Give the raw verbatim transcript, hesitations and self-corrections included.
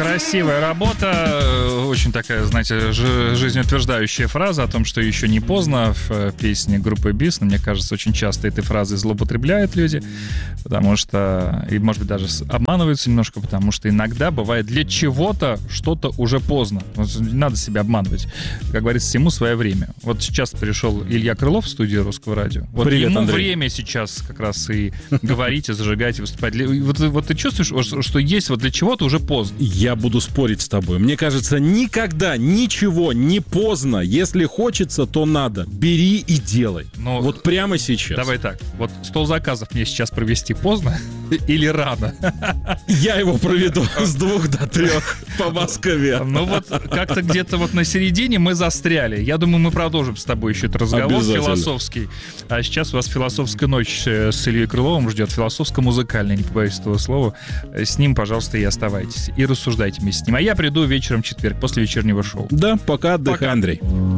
Красивая работа, очень такая, знаете, ж- жизнеутверждающая фраза о том, что еще не поздно в песне группы Бис. Но мне кажется, очень часто этой фразой злоупотребляют люди, потому что, и может быть даже обманываются немножко, потому что иногда бывает для чего-то что-то уже поздно. Не надо себя обманывать. Как говорится, всему свое время. Вот сейчас пришел Илья Крылов в студию Русского радио. Вот Привет, ему Андрей. время сейчас как раз и говорить, и зажигать, и выступать. Вот, вот ты чувствуешь, что есть вот для чего-то уже поздно? Я буду спорить с тобой. Мне кажется, никогда ничего не поздно. Если хочется, то надо. Бери и делай. Но вот прямо сейчас. Давай так. Вот стол заказов мне сейчас провести поздно или рано? Я его проведу с двух до трех по Москве. Ну вот как-то где-то вот на середине мы застряли. Я думаю, мы продолжим с тобой еще этот разговор философский. А сейчас у вас философская ночь с Ильей Крыловым ждет. Философско-музыкальная, не побоюсь этого слова. С ним, пожалуйста, и оставайтесь. И рассуждайте вместе с ним. А я приду вечером в четверг после вечернего шоу. Да, пока отдыхай, Пока. Андрей.